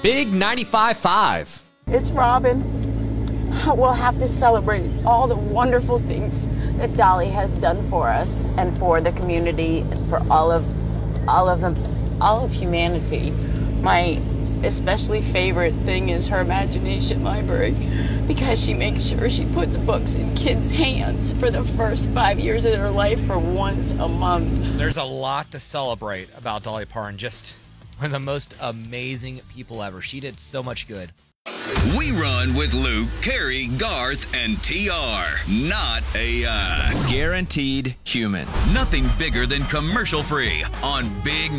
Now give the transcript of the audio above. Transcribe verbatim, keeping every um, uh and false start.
Big ninety-five point five. It's Robin. We'll have to celebrate all the wonderful things that Dolly has done for us and for the community and for all of all of them, all of humanity. My especially favorite thing is her imagination library, because she makes sure she puts books in kids' hands for the first five years of their life for once a month. There's a lot to celebrate about Dolly Parton. Just one of the most amazing people ever. She did so much good. We run with Luke, Carrie, Garth, and T R. Not A I. Guaranteed human. Nothing bigger than commercial free on Big